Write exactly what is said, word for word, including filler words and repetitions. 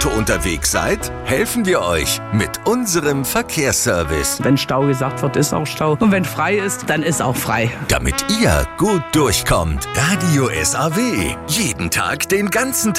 Auto unterwegs seid, helfen wir euch mit unserem Verkehrsservice. Wenn Stau gesagt wird, ist auch Stau. Und wenn frei ist, dann ist auch frei. Damit ihr gut durchkommt. Radio S A W. Jeden Tag, den ganzen Tag.